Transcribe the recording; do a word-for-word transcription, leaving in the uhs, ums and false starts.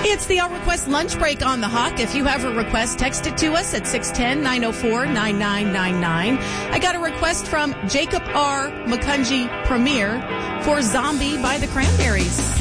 It's the All Request Lunch Break on the Hawk. If you have a request, text it to us at six one zero, nine oh four, nine nine nine nine. I got a request from Jacob R. McCungy Premier for Zombie by the Cranberries.